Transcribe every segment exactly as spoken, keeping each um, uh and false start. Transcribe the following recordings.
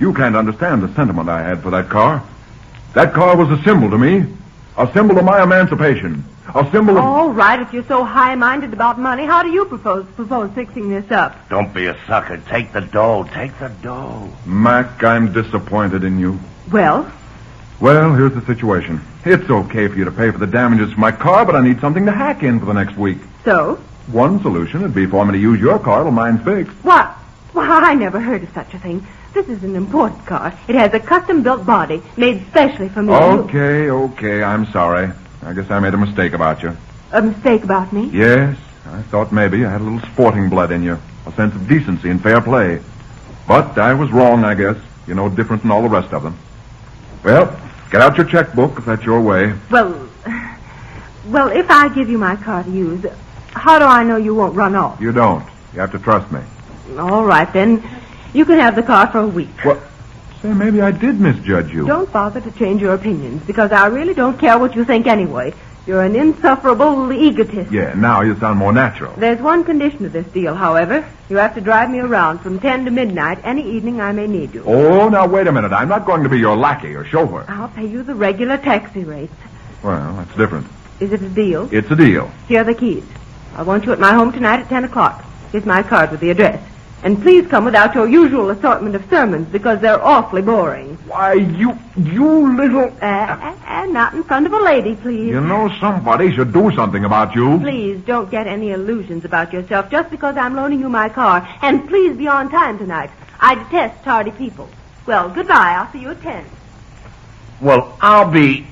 You can't understand the sentiment I had for that car. That car was a symbol to me. A symbol of my emancipation. A symbol of... All right, if you're so high-minded about money, how do you propose propose fixing this up? Don't be a sucker. Take the dough. Take the dough. Mac, I'm disappointed in you. Well? Well, here's the situation. It's okay for you to pay for the damages to my car, but I need something to hack in for the next week. So? One solution would be for me to use your car till mine's fixed. What? Well, I never heard of such a thing. This is an imported car. It has a custom-built body made specially for me. Okay, okay, I'm sorry. I guess I made a mistake about you. A mistake about me? Yes, I thought maybe you had a little sporting blood in you. A sense of decency and fair play. But I was wrong, I guess. You're no different than all the rest of them. Well, get out your checkbook if that's your way. Well, well, if I give you my car to use, how do I know you won't run off? You don't. You have to trust me. All right, then. You can have the car for a week. What? Say, maybe I did misjudge you. Don't bother to change your opinions, because I really don't care what you think anyway. You're an insufferable egotist. Yeah, now you sound more natural. There's one condition to this deal, however. You have to drive me around from ten to midnight any evening I may need you. Oh, now wait a minute. I'm not going to be your lackey or chauffeur. I'll pay you the regular taxi rates. Well, that's different. Is it a deal? It's a deal. Here are the keys. I want you at my home tonight at ten o'clock. Here's my card with the address. And please come without your usual assortment of sermons, because they're awfully boring. Why, you, you little... Uh, uh, uh, not in front of a lady, please. You know somebody should do something about you. Please don't get any illusions about yourself just because I'm loaning you my car. And please be on time tonight. I detest tardy people. Well, goodbye. I'll see you at ten. Well, I'll be...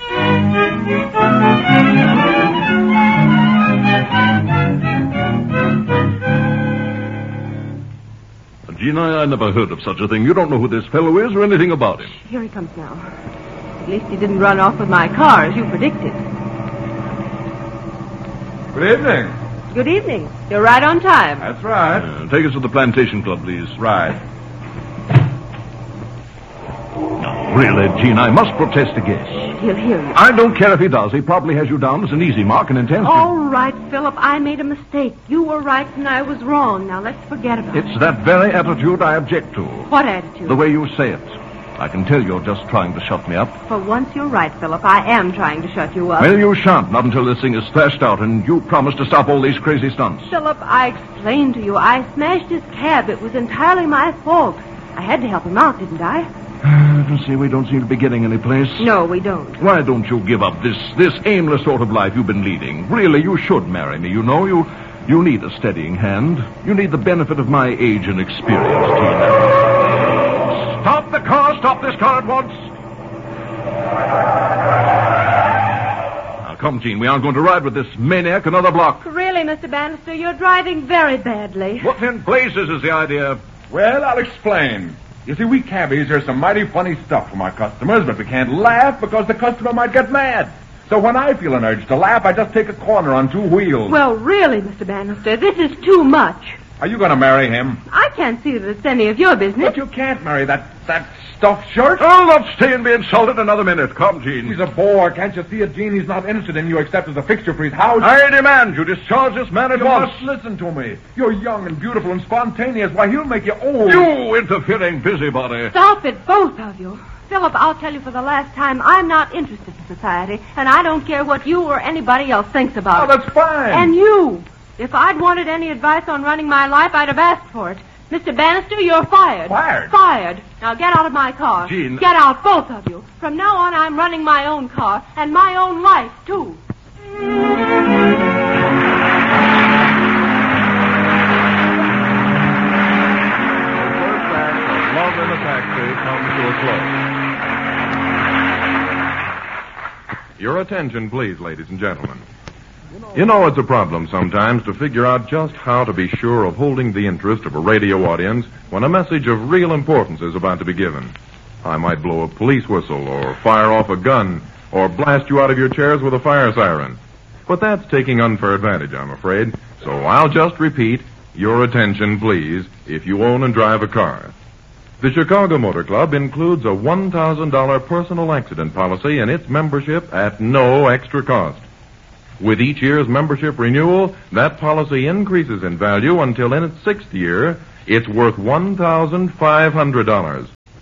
Gina, I never heard of such a thing. You don't know who this fellow is or anything about him. Here he comes now. At least he didn't run off with my car, as you predicted. Good evening. Good evening. You're right on time. That's right. Uh, take us to the Plantation Club, please. Right. No, really, Gene, I must protest against. He'll hear you. I don't care if he does. He probably has you down as an easy mark and intends to... All right, Philip. I made a mistake. You were right and I was wrong. Now let's forget about it. It's that very attitude I object to. What attitude? The way you say it. I can tell you're just trying to shut me up. For once you're right, Philip. I am trying to shut you up. Well, you shan't, not until this thing is thrashed out, and you promise to stop all these crazy stunts. Philip, I explained to you. I smashed his cab. It was entirely my fault. I had to help him out, didn't I? Uh, see, we don't seem to be getting any place. No, we don't. Why don't you give up this this aimless sort of life you've been leading? Really, you should marry me, you know. You you need a steadying hand. You need the benefit of my age and experience, Tina. Stop the car! Stop this car at once! Now, come, Gene. We aren't going to ride with this maniac another block. Really, Mister Bannister, you're driving very badly. What in blazes is the idea? Well, I'll explain. You see, we cabbies are some mighty funny stuff from our customers, but we can't laugh because the customer might get mad. So when I feel an urge to laugh, I just take a corner on two wheels. Well, really, Mister Bannister, this is too much. Are you going to marry him? I can't see that it's any of your business. But you can't marry that, that stuffed shirt. I'll not stay and be insulted another minute. Come, Gene. He's a bore. Can't you see it, Gene? He's not interested in you except as a fixture for his house. I demand you discharge this man at you once. must listen to me. You're young and beautiful and spontaneous. Why, he'll make you old. You interfering busybody. Stop it, both of you. Philip, I'll tell you for the last time, I'm not interested in society, and I don't care what you or anybody else thinks about Oh, it. that's fine. And you. If I'd wanted any advice on running my life, I'd have asked for it. Mister Bannister, you're fired. Fired? Fired. Now get out of my car. Gene. Get out, both of you. From now on, I'm running my own car, and my own life, too. Love in a Taxi comes to a close. Your attention, please, ladies and gentlemen. You know, it's a problem sometimes to figure out just how to be sure of holding the interest of a radio audience when a message of real importance is about to be given. I might blow a police whistle or fire off a gun or blast you out of your chairs with a fire siren. But that's taking unfair advantage, I'm afraid. So I'll just repeat, your attention, please, if you own and drive a car. The Chicago Motor Club includes a one thousand dollars personal accident policy in its membership at no extra cost. With each year's membership renewal, that policy increases in value until in its sixth year, it's worth one thousand five hundred dollars.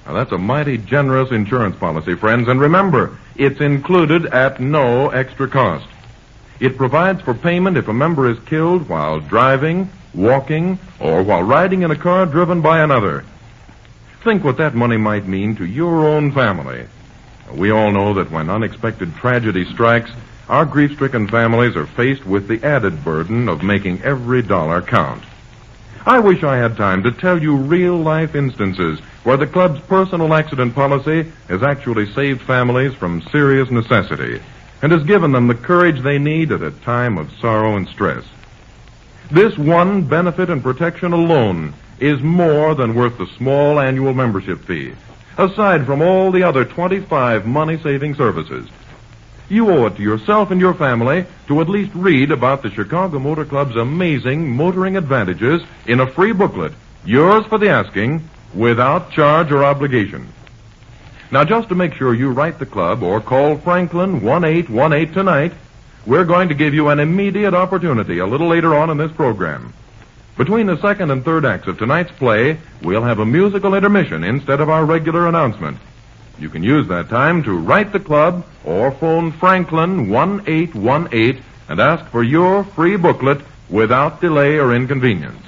Now, that's a mighty generous insurance policy, friends, and remember, it's included at no extra cost. It provides for payment if a member is killed while driving, walking, or while riding in a car driven by another. Think what that money might mean to your own family. We all know that when unexpected tragedy strikes, our grief-stricken families are faced with the added burden of making every dollar count. I wish I had time to tell you real-life instances where the club's personal accident policy has actually saved families from serious necessity and has given them the courage they need at a time of sorrow and stress. This one benefit and protection alone is more than worth the small annual membership fee, aside from all the other twenty-five money-saving services. You owe it to yourself and your family to at least read about the Chicago Motor Club's amazing motoring advantages in a free booklet, yours for the asking, without charge or obligation. Now, just to make sure you write the club or call Franklin one eight one eight tonight, we're going to give you an immediate opportunity a little later on in this program. Between the second and third acts of tonight's play, we'll have a musical intermission instead of our regular announcement. You can use that time to write the club or phone Franklin one eight one eight and ask for your free booklet without delay or inconvenience.